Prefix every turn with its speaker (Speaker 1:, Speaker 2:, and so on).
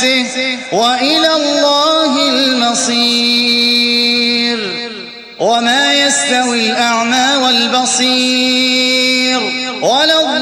Speaker 1: نفسه وإلى الله المصير. وما يستوي الأعمى والبصير ولا